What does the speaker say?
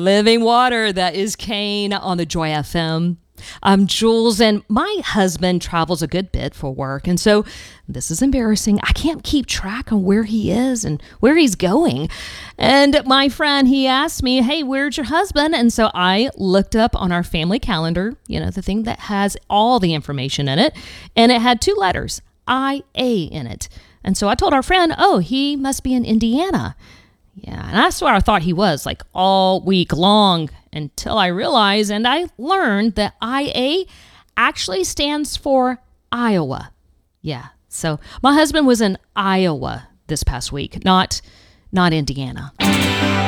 Living Water. That is Kane on the Joy FM. I'm Jules, and my husband travels a good bit for work, and so this is embarrassing. I can't keep track on where he is and where he's going. And my friend, he asked me, hey, where's your husband? And so I looked up on our family calendar, the thing that has all the information in it, and it had 2 letters, I-A in it. And so I told our friend, oh, he must be in Indiana. Yeah, and that's where I thought he was, like all week long, until I realized and I learned that IA actually stands for Iowa. Yeah, so my husband was in Iowa this past week, not Indiana.